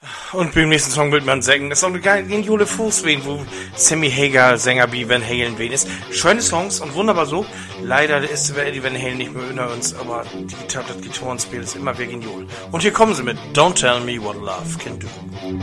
Und beim nächsten Song wird man sagen, das ist auch eine geniale Fußwehen, wo Sammy Hagar, Sänger wie Van Halen wen ist. Schöne Songs und wunderbar so. Leider ist Eddie Van Halen nicht mehr unter uns, aber das Gitarrenspiel ist immer wieder genial. Und hier kommen sie mit Don't Tell Me What Love Can Do.